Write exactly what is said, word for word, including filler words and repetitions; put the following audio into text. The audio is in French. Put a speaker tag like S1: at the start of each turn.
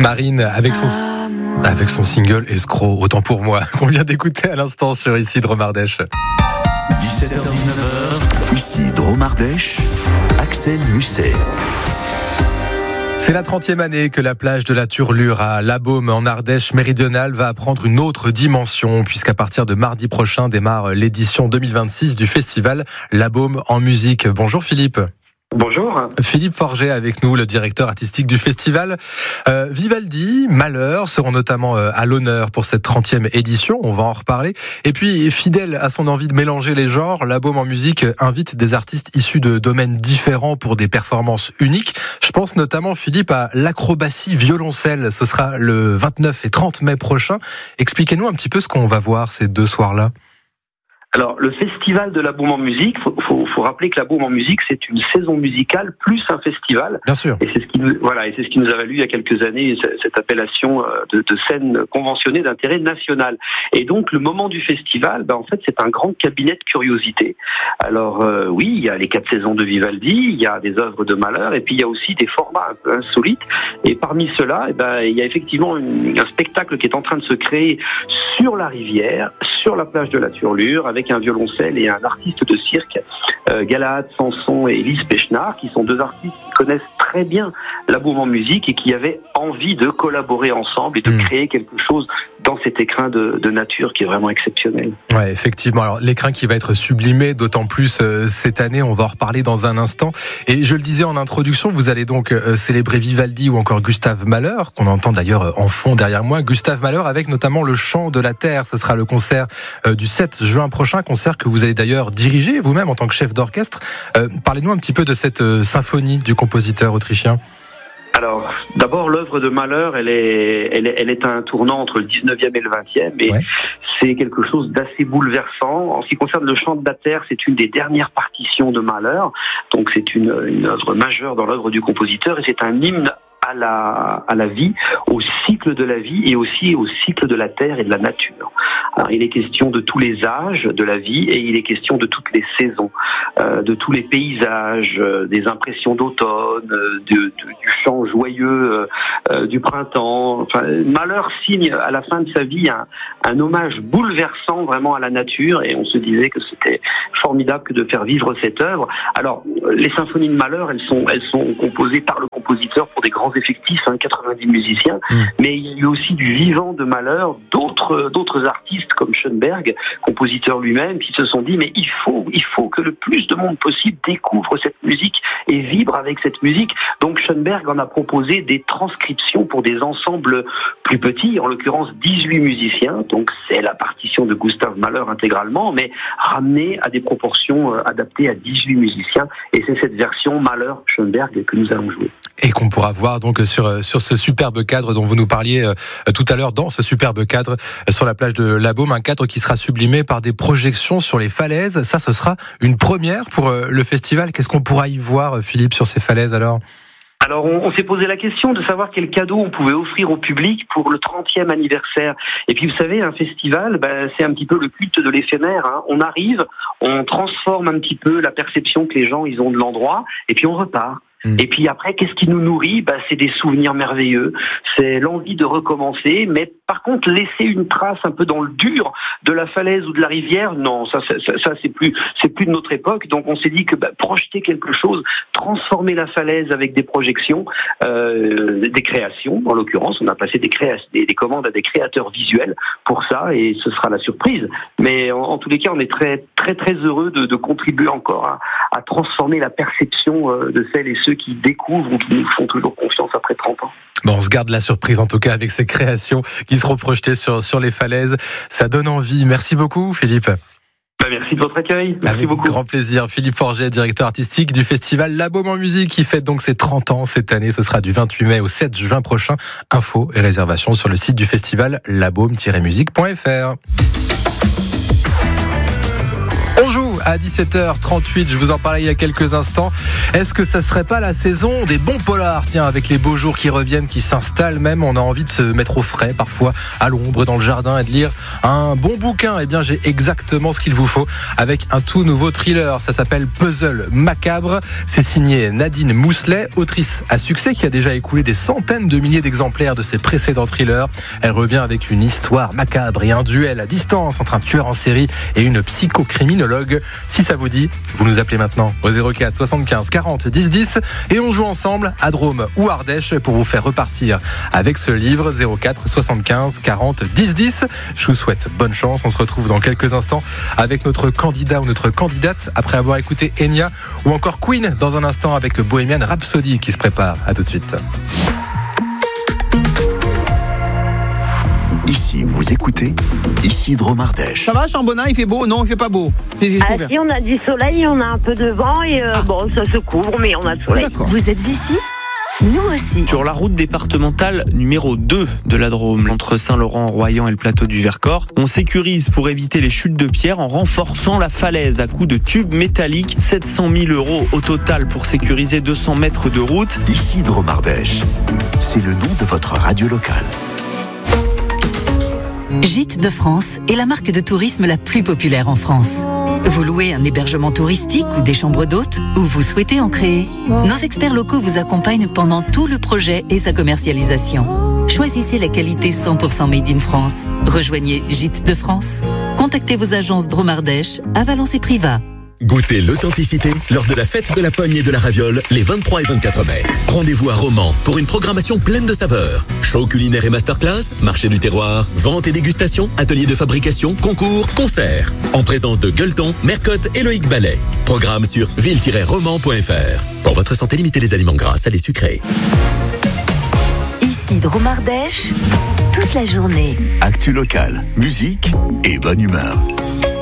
S1: Marine avec son, avec son single Escroc, autant pour moi, qu'on vient d'écouter à l'instant sur Ici Dromardèche.
S2: dix-sept heures dix-neuf heures, ici Dromardèche, Axel Musset.
S1: C'est la trentième année que la plage de la Turlure à La Baume en Ardèche méridionale va prendre une autre dimension, puisqu'à partir de mardi prochain démarre l'édition deux mille vingt-six du festival La Baume en musique. Bonjour Philippe.
S3: Bonjour.
S1: Philippe Forget avec nous, le directeur artistique du festival. Euh, Vivaldi, Malheur seront notamment euh, à l'honneur pour cette trentième édition, on va en reparler. Et puis, fidèle à son envie de mélanger les genres, La Baume en musique invite des artistes issus de domaines différents pour des performances uniques. Je pense notamment, Philippe, à l'acrobatie violoncelle. Ce sera le vingt-neuf et trente mai prochain. Expliquez-nous un petit peu ce qu'on va voir ces deux soirs-là.
S3: Alors, le festival de La Baume en musique, faut, faut, faut rappeler que La Baume en musique, c'est une saison musicale plus un festival.
S1: Bien sûr.
S3: Et c'est ce qui nous, voilà, et c'est ce qui nous a valu il y a quelques années cette appellation de, de scène conventionnée d'intérêt national. Et donc, le moment du festival, ben, en fait, c'est un grand cabinet de curiosité. Alors, euh, oui, il y a les quatre saisons de Vivaldi, il y a des œuvres de Malheur, et puis il y a aussi des formats un peu insolites. Et parmi ceux-là, eh ben, il y a effectivement une, un spectacle qui est en train de se créer sur la rivière, sur la plage de la Turlure, avec un violoncelle et un artiste de cirque, euh, Galahad Sanson et Elise Pechnard, qui sont deux artistes qui connaissent très bien La Baume en musique et qui avaient envie de collaborer ensemble et de mmh. créer quelque chose dans cet écrin de, de nature qui est vraiment exceptionnel.
S1: Ouais, effectivement. Alors, l'écrin qui va être sublimé, d'autant plus euh, cette année, on va en reparler dans un instant. Et je le disais en introduction, vous allez donc euh, célébrer Vivaldi ou encore Gustave Malheur, qu'on entend d'ailleurs en fond derrière moi. Gustave Malheur avec notamment le chant de la terre. Ce sera le concert euh, du sept juin prochain, concert que vous allez d'ailleurs diriger vous-même en tant que chef d'orchestre. Euh, parlez-nous un petit peu de cette euh, symphonie du compositeur autrichien.
S3: Alors, d'abord, l'œuvre de Malheur, elle est, elle est, elle est un tournant entre le dix-neuvième et le vingtième, et ouais. c'est quelque chose d'assez bouleversant. En ce qui concerne le chant de la terre, c'est une des dernières partitions de Malheur, donc c'est une, une œuvre majeure dans l'œuvre du compositeur, et c'est un hymne à la, à la vie, au cycle de la vie et aussi au cycle de la terre et de la nature. Alors, il est question de tous les âges de la vie et il est question de toutes les saisons, euh, de tous les paysages, euh, des impressions d'automne, euh, de, de, du chant joyeux euh, du printemps. Enfin, Malheur signe à la fin de sa vie un, un hommage bouleversant vraiment à la nature et on se disait que c'était formidable que de faire vivre cette œuvre. Alors, les symphonies de Malheur, elles sont, elles sont composées par le compositeur pour des grands effectifs, hein, quatre-vingt-dix musiciens, mmh. mais il y a eu aussi du vivant de Malheur, d'autres, d'autres artistes comme Schoenberg, compositeur lui-même, qui se sont dit mais il faut, il faut que le plus de monde possible découvre cette musique et vibre avec cette musique. Donc Schoenberg en a proposé des transcriptions pour des ensembles plus petits, en l'occurrence dix-huit musiciens, donc c'est la partition de Gustave Malheur intégralement, mais ramenée à des proportions adaptées à dix-huit musiciens, et c'est cette version Malheur-Schoenberg que nous allons jouer.
S1: Et qu'on pourra voir donc sur sur ce superbe cadre dont vous nous parliez euh, tout à l'heure, dans ce superbe cadre euh, sur la plage de La Baume, un cadre qui sera sublimé par des projections sur les falaises. Ça, ce sera une première pour euh, le festival. Qu'est-ce qu'on pourra y voir, Philippe, sur ces falaises alors ?
S3: Alors, on, on s'est posé la question de savoir quel cadeau on pouvait offrir au public pour le trentième anniversaire. Et puis, vous savez, un festival, ben, c'est un petit peu le culte de l'éphémère. Hein. On arrive, on transforme un petit peu la perception que les gens ils ont de l'endroit, et puis on repart. Et puis après, qu'est-ce qui nous nourrit ? Bah, c'est des souvenirs merveilleux, c'est l'envie de recommencer, mais par contre, laisser une trace un peu dans le dur de la falaise ou de la rivière, non, ça, ça, ça, ça c'est plus, c'est plus de notre époque. Donc, on s'est dit que bah, projeter quelque chose, transformer la falaise avec des projections, euh, des créations. En l'occurrence, on a passé des, créa- des, des commandes à des créateurs visuels pour ça, et ce sera la surprise. Mais en, en tous les cas, on est très, très, très heureux de, de contribuer encore à, à transformer la perception euh, de celles et ceux qui découvrent ou qui nous font toujours confiance après trente ans.
S1: Bon, on se garde la surprise en tout cas avec ces créations qui seront projetées sur, sur les falaises. Ça donne envie. Merci beaucoup Philippe.
S3: Bah, merci de votre accueil. Merci
S1: avec
S3: beaucoup.
S1: Grand plaisir. Philippe Forget, directeur artistique du festival La Baume en musique qui fête donc ses trente ans cette année. Ce sera du vingt-huit mai au sept juin prochain. Infos et réservations sur le site du festival labaume tiret musique point f r. On joue nous à dix-sept heures trente-huit. Je vous en parlais il y a quelques instants. Est-ce que ça serait pas la saison des bons polars? Tiens, avec les beaux jours qui reviennent, qui s'installent même, on a envie de se mettre au frais, parfois à l'ombre dans le jardin et de lire un bon bouquin. Eh bien, j'ai exactement ce qu'il vous faut avec un tout nouveau thriller. Ça s'appelle Puzzle Macabre. C'est signé Nadine Mousselet, autrice à succès qui a déjà écoulé des centaines de milliers d'exemplaires de ses précédents thrillers. Elle revient avec une histoire macabre et un duel à distance entre un tueur en série et une psychocriminologue. Si ça vous dit, vous nous appelez maintenant au zéro quatre soixante-quinze quarante dix dix et on joue ensemble à Drôme ou Ardèche pour vous faire repartir avec ce livre. Zéro quatre soixante-quinze quarante dix dix. Je vous souhaite bonne chance. On se retrouve dans quelques instants avec notre candidat ou notre candidate après avoir écouté Enya ou encore Queen dans un instant avec Bohemian Rhapsody qui se prépare. À tout de suite.
S2: Ici, vous écoutez Ici Drôme Ardèche.
S4: Ça va, Chambonat, il fait beau? Non, il fait pas beau.
S5: Ah si, on a du soleil, on a un peu de vent et euh, ah. bon, ça se couvre, mais on a le soleil.
S6: D'accord. Vous êtes ici? Nous aussi.
S7: Sur la route départementale numéro deux de la Drôme, entre Saint-Laurent-Royan et le plateau du Vercors, on sécurise pour éviter les chutes de pierre en renforçant la falaise à coups de tubes métalliques. sept cent mille euros au total pour sécuriser deux cents mètres de route.
S2: Ici Drôme Ardèche, c'est le nom de votre radio locale.
S6: Gîtes de France est la marque de tourisme la plus populaire en France. Vous louez un hébergement touristique ou des chambres d'hôtes ou vous souhaitez en créer? Nos experts locaux vous accompagnent pendant tout le projet et sa commercialisation. Choisissez la qualité cent pour cent made in France. Rejoignez Gîtes de France. Contactez vos agences Drôme Ardèche à Valence et Privas.
S8: Goûtez l'authenticité lors de la fête de la pogne et de la raviole les vingt-trois et vingt-quatre mai. Rendez-vous à Romans pour une programmation pleine de saveurs. Show culinaire et masterclass, marché du terroir, vente et dégustation, atelier de fabrication, concours, concerts. En présence de Gueuleton, Mercotte et Loïc Ballet. Programme sur ville tiret romans point f r. Pour votre santé, limitez les aliments gras, salés, sucrés.
S6: Ici Drôme Ardèche, toute la journée.
S2: Actu locale, musique et bonne humeur.